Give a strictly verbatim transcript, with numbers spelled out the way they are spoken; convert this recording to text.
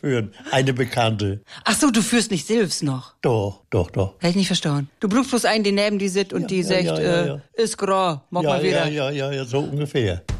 führen, eine Bekannte. Ach so, du führst nicht Silvs noch? Doch, doch, doch. Hätte ich nicht verstanden. Du blutst bloß einen, die neben die sitzt und Ja, die ja, sagt, ja, ja, ja. äh, ist grau, mach Ja, mal wieder. ja, ja, ja, ja, so ungefähr.